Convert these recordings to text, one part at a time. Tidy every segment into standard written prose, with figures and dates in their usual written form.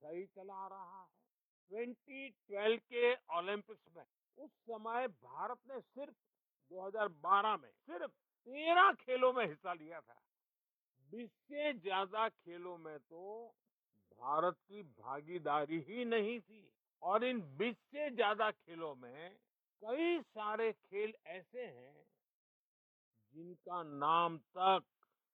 हमेशा ही चला आ रहा है। 2012 के ओलंपिक्स में उस समय भारत ने सिर्फ 2012 में सिर्फ 13 खेलों में हिस्सा लिया था। 20 से ज्यादा खेलों में तो भारत की भागीदारी ही नहीं थी। और इन 20 से ज्यादा खेलों में कई सारे खेल ऐसे हैं जिनका नाम तक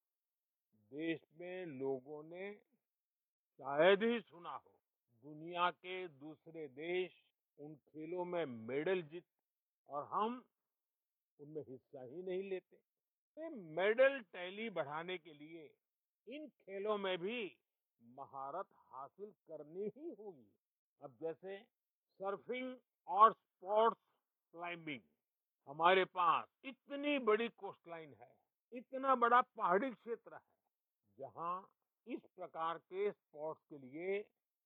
देश में लोगों ने शायद ही सुना हो। दुनिया के दूसरे देश उन खेलों में मेडल जीत और हम उनमें हिस्सा ही नहीं लेते। तो मेडल टैली बढ़ाने के लिए इन खेलों में भी महारत हासिल करनी ही होगी। अब जैसे सर्फिंग और स्पोर्ट्स क्लाइंबिंग, हमारे पास इतनी बड़ी कोस्टलाइन है, इतना बड़ा पहाड़ी क्षेत्र है, जहां इस प्रकार के स्पोर्ट्स के लिए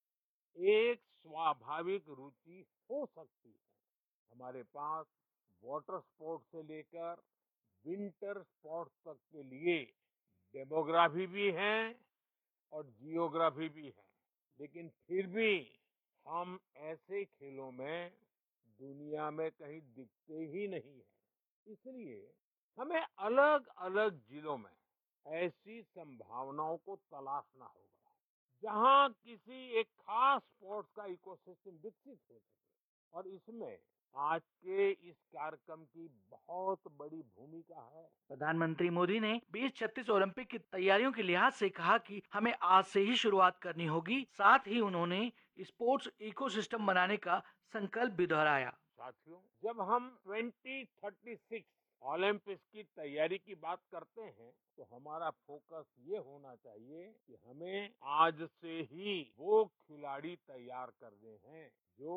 एक स्वाभाविक रुचि हो सकती है। हमारे पास वाटर स्पोर्ट्स से लेकर विंटर स्पोर्ट्स तक के लिए डेमोग्राफी भी है और जियोग्राफी भी है। लेकिन फिर भी हम ऐसे खेलों में दुनिया में कहीं दिखते ही नहीं है। इसलिए हमें अलग अलग जिलों में ऐसी संभावनाओं को तलाशना होगा जहां किसी एक खास स्पोर्ट्स का इकोसिस्टम विकसित हो सके। और इसमें आज के इस कार्यक्रम की बहुत बड़ी भूमिका है। प्रधानमंत्री मोदी ने 2036 ओलंपिक की तैयारियों के लिहाज से कहा कि हमें आज से ही शुरुआत करनी होगी। साथ ही उन्होंने स्पोर्ट्स इकोसिस्टम बनाने का संकल्प भी दोहराया। साथियों, जब हम 2036 ओलंपिक्स की तैयारी की बात करते हैं तो हमारा फोकस ये होना चाहिए कि हमें आज से ही वो खिलाड़ी तैयार करने हैं जो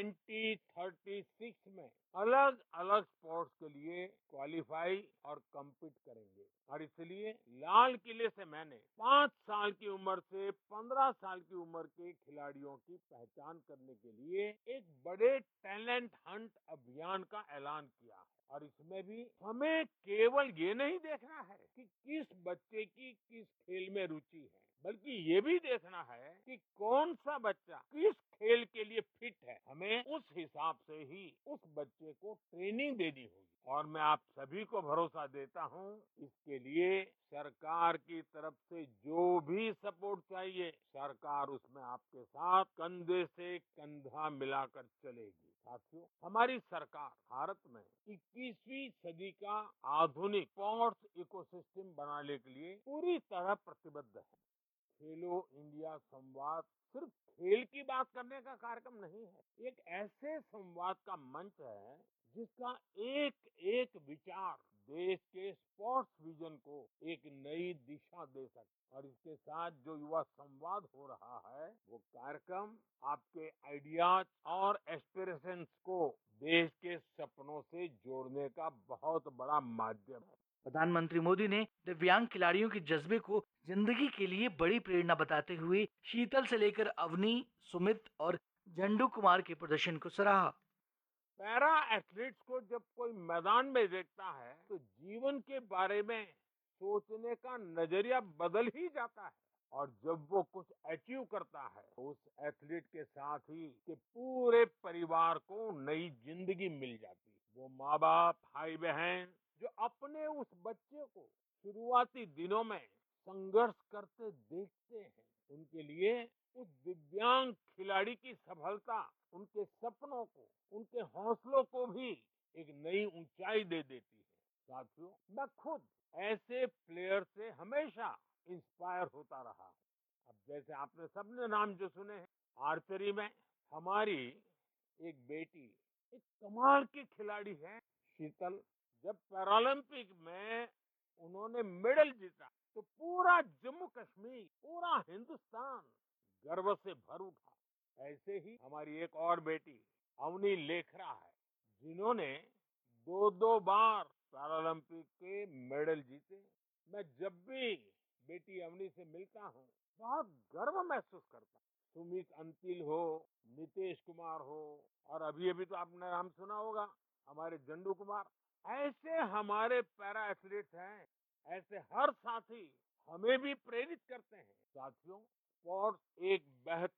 2036 में अलग अलग स्पोर्ट्स के लिए क्वालिफाई और कम्पीट करेंगे। और इसलिए लाल किले से मैंने 5 साल की उम्र से 15 साल की उम्र के खिलाड़ियों की पहचान करने के लिए एक बड़े टैलेंट हंट अभियान का ऐलान किया है। और इसमें भी हमें केवल ये नहीं देखना है कि किस बच्चे की किस खेल में रुचि है, बल्कि ये भी देखना है कि कौन सा बच्चा किस खेल के लिए फिट है। हमें उस हिसाब से ही उस बच्चे को ट्रेनिंग देनी होगी। और मैं आप सभी को भरोसा देता हूं, इसके लिए सरकार की तरफ से जो भी सपोर्ट चाहिए, सरकार उसमें आपके साथ कंधे से कंधा मिलाकर चलेगी। साथियों, हमारी सरकार भारत में 21वीं सदी का आधुनिक स्पोर्ट्स इकोसिस्टम बनाने के लिए पूरी तरह प्रतिबद्ध है। खेलो इंडिया संवाद सिर्फ खेल की बात करने का कार्यक्रम नहीं है, एक ऐसे संवाद का मंच है जिसका एक एक विचार देश के स्पोर्ट्स विजन को एक नई दिशा दे सकता। और इसके साथ जो युवा संवाद हो रहा है, वो कार्यक्रम आपके आइडियाज और एस्पिरेशंस को देश के सपनों से जोड़ने का बहुत बड़ा माध्यम है। प्रधानमंत्री मोदी ने दिव्यांग खिलाड़ियों के जज्बे को जिंदगी के लिए बड़ी प्रेरणा बताते हुए शीतल से लेकर अवनी, सुमित और झंडू कुमार के प्रदर्शन को सराहा। पैरा एथलीट्स को जब कोई मैदान में देखता है तो जीवन के बारे में सोचने का नजरिया बदल ही जाता है। और जब वो कुछ अचीव करता है तो उस एथलीट के साथ ही के पूरे परिवार को नई जिंदगी मिल जाती है। वो माँ बाप, भाई बहन जो अपने उस बच्चे को शुरुआती दिनों में संघर्ष करते देखते हैं, उनके लिए उस दिव्यांग खिलाड़ी की सफलता उनके सपनों को, उनके हौसलों को भी एक नई ऊंचाई दे देती है। साथियों, मैं खुद ऐसे प्लेयर से हमेशा इंस्पायर होता रहा हूं। अब जैसे आपने सबने नाम जो सुने हैं, आर्चरी में हमारी एक बेटी एक कमाल की खिलाड़ी है, शीतल। जब पैरालंपिक में उन्होंने मेडल जीता तो पूरा जम्मू कश्मीर, पूरा हिंदुस्तान गर्व से भर उठा। ऐसे ही हमारी एक और बेटी अवनी लेखरा है, जिन्होंने दो दो बार पैरालंपिक के मेडल जीते। मैं जब भी बेटी अवनी से मिलता हूँ बहुत गर्व महसूस करता हूँ। सुमित अंतिल हो, नीतीश कुमार हो, और अभी अभी तो आपने नाम सुना होगा हमारे झंडू कुमार। ऐसे हमारे पैरा एथलीट्स हैं, ऐसे हर साथी हमें भी प्रेरित करते हैं। साथियों, स्पोर्ट्स एक बेहतर